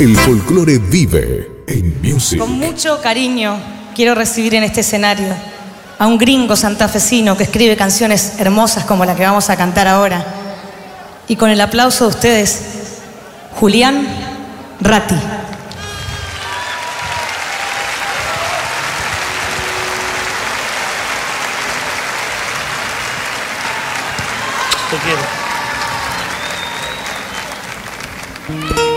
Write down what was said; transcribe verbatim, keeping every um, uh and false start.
El folclore vive en Music. Con mucho cariño quiero recibir en este escenario a un gringo santafesino que escribe canciones hermosas como la que vamos a cantar ahora. Y con el aplauso de ustedes, Julián Ratti. Te quiero.